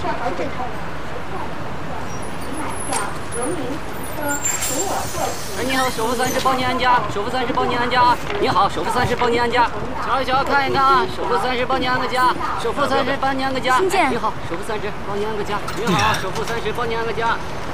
哎，你好，首付30包你安家，首付30包你安家。你好，首付30包你安家。瞧一瞧，看一看啊，首付30包你安个家，首付30包你安个家。 新建， 你好，首付30包你安个家。你好，首付30包你安个家。